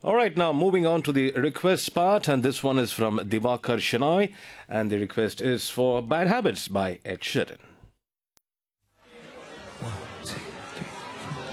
All right, now moving on to the request part, and this one is from Divakar Shanai, and the request is for Bad Habits by Ed Sheeran.